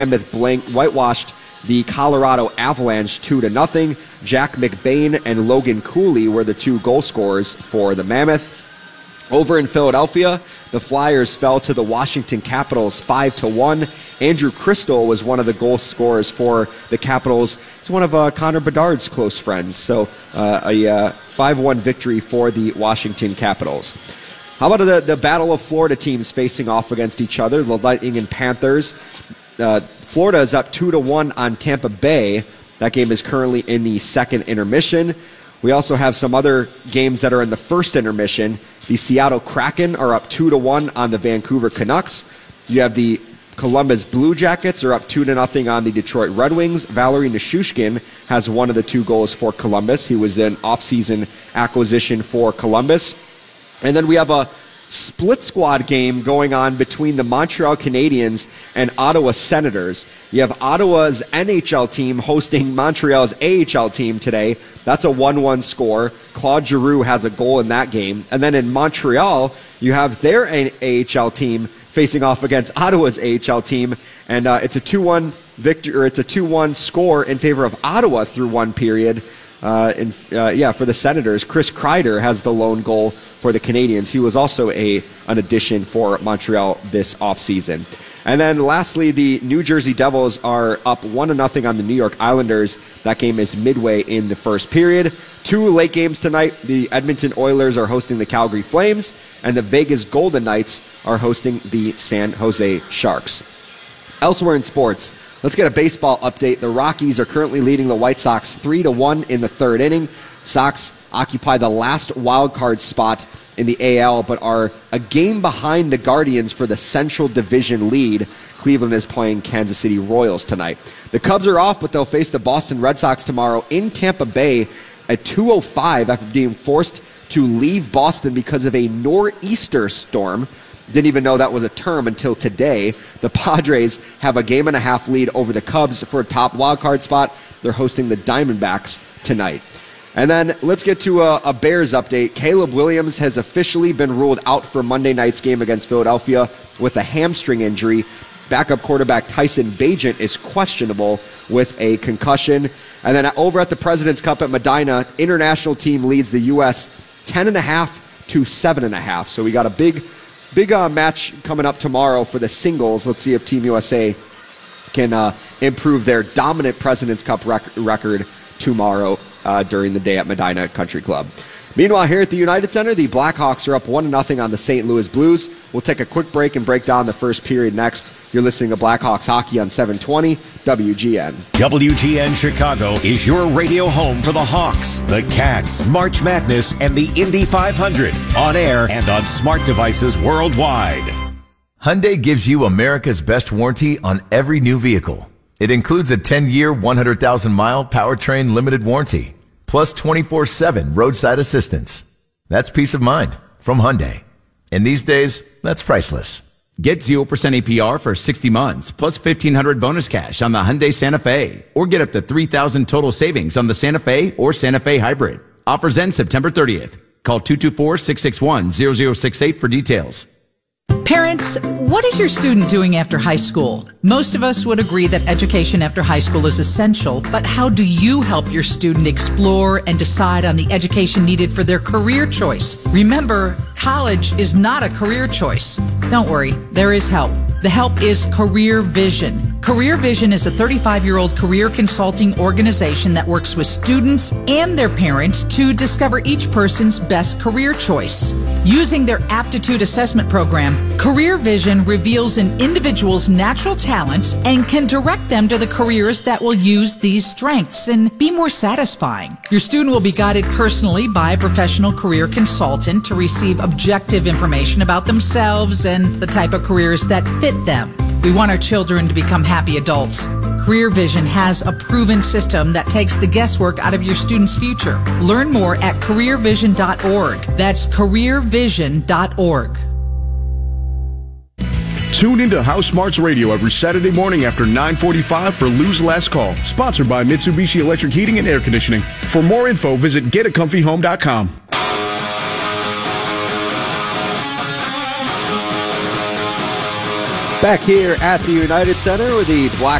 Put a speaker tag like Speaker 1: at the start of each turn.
Speaker 1: Mammoth whitewashed the Colorado Avalanche 2-0. Jack McBain and Logan Cooley were the two goal scorers for the Mammoth. Over in Philadelphia, the Flyers fell to the Washington Capitals 5-1. Andrew Crystal was one of the goal scorers for the Capitals. He's one of Connor Bedard's close friends. So a 5-1 victory for the Washington Capitals. How about the Battle of Florida teams facing off against each other, the Lightning and Panthers? Florida is up 2-1 on Tampa Bay. That game is currently in the second intermission. We also have some other games that are in the first intermission. The Seattle Kraken are up 2-1 on the Vancouver Canucks. You have the Columbus Blue Jackets are up 2-0 on the Detroit Red Wings. Valery Nichushkin has one of the two goals for Columbus. He was an offseason acquisition for Columbus. And then we have a split squad game going on between the Montreal Canadiens and Ottawa Senators. You have Ottawa's NHL team hosting Montreal's AHL team today. That's a 1-1 score. Claude Giroux has a goal in that game. And then in Montreal, you have their AHL team facing off against Ottawa's AHL team, and it's a 2-1 victory, or it's a 2-1 score in favor of Ottawa through one period. For the Senators, Chris Kreider has the lone goal for the Canadiens. He was also an addition for Montreal this offseason. And then lastly, the New Jersey Devils are up 1-0 on the New York Islanders. That game is midway in the first period. Two late games tonight. The Edmonton Oilers are hosting the Calgary Flames, and the Vegas Golden Knights are hosting the San Jose Sharks. Elsewhere in sports, let's get a baseball update. The Rockies are currently leading the White Sox 3-1 in the third inning. Sox occupy the last wild card spot in the AL, but are a game behind the Guardians for the Central Division lead. Cleveland is playing Kansas City Royals tonight. The Cubs are off, but they'll face the Boston Red Sox tomorrow in Tampa Bay at 2:05 after being forced to leave Boston because of a nor'easter storm. Didn't even know that was a term until today. The Padres have a 1.5 game lead over the Cubs for a top wildcard spot. They're hosting the Diamondbacks tonight. And then let's get to a Bears update. Caleb Williams has officially been ruled out for Monday night's game against Philadelphia with a hamstring injury. Backup quarterback Tyson Bagent is questionable with a concussion. And then over at the President's Cup at Medina, international team leads the U.S. 10.5 to 7.5. So we got a big match coming up tomorrow for the singles. Let's see if Team USA can improve their dominant President's Cup record tomorrow during the day at Medina Country Club. Meanwhile, here at the United Center, the Blackhawks are up 1-0 on the St. Louis Blues. We'll take a quick break and break down the first period next. You're listening to Blackhawks Hockey on 720 WGN.
Speaker 2: WGN Chicago is your radio home for the Hawks, the Cats, March Madness, and the Indy 500. On air and on smart devices worldwide.
Speaker 3: Hyundai gives you America's best warranty on every new vehicle. It includes a 10-year, 100,000-mile powertrain limited warranty, plus 24/7 roadside assistance. That's peace of mind from Hyundai. And these days, that's priceless.
Speaker 4: Get 0% APR for 60 months, plus $1,500 bonus cash on the Hyundai Santa Fe, or get up to $3,000 total savings on the Santa Fe or Santa Fe Hybrid. Offers end September 30th. Call 224-661-0068 for details.
Speaker 5: Parents, what is your student doing after high school? Most of us would agree that education after high school is essential, but how do you help your student explore and decide on the education needed for their career choice? Remember, college is not a career choice. Don't worry, there is help. The help is Career Vision. Career Vision is a 35-year-old career consulting organization that works with students and their parents to discover each person's best career choice. Using their aptitude assessment program, Career Vision reveals an individual's natural talents and can direct them to the careers that will use these strengths and be more satisfying. Your student will be guided personally by a professional career consultant to receive objective information about themselves and the type of careers that fit them. We want our children to become happy adults. Career Vision has a proven system that takes the guesswork out of your student's future. Learn more at careervision.org. That's careervision.org.
Speaker 6: Tune into House Smarts Radio every Saturday morning after 9:45 for Lou's Last Call, sponsored by Mitsubishi Electric Heating and Air Conditioning. For more info, visit getacomfyhome.com.
Speaker 1: Back here at the United Center with the Black